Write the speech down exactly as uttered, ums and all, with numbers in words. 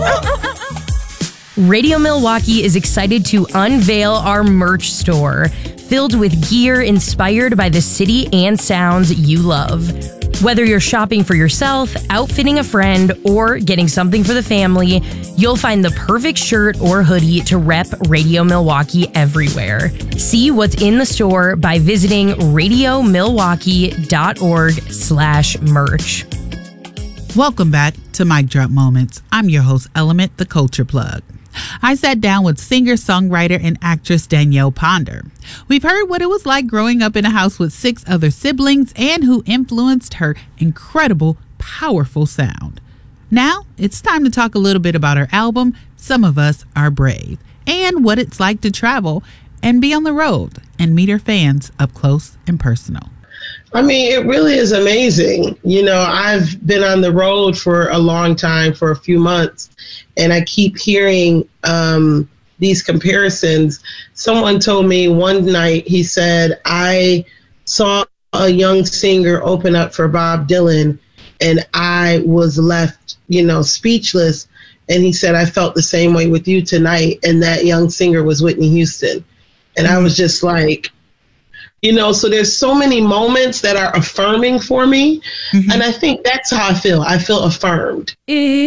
Radio Milwaukee is excited to unveil our merch store, filled with gear inspired by the city and sounds you love. Whether you're shopping for yourself, outfitting a friend, or getting something for the family, you'll find the perfect shirt or hoodie to rep Radio Milwaukee everywhere. See what's in the store by visiting radiomilwaukee.org slash merch. Welcome back to Mic Drop Moments. I'm your host, Element, the Culture Plug. I sat down with singer, songwriter, and actress Danielle Ponder. We've heard what it was like growing up in a house with six other siblings and who influenced her incredible, powerful sound. Now, it's time to talk a little bit about her album, Some of Us Are Brave, and what it's like to travel and be on the road and meet her fans up close and personal. I mean, it really is amazing. You know, I've been on the road for a long time, for a few months, and I keep hearing um, these comparisons. Someone told me one night, he said, I saw a young singer open up for Bob Dylan, and I was left, you know, speechless. And he said, I felt the same way with you tonight. And that young singer was Whitney Houston. And I was just like, you know, so there's so many moments that are affirming for me. Mm-hmm. And I think that's how I feel. I feel affirmed.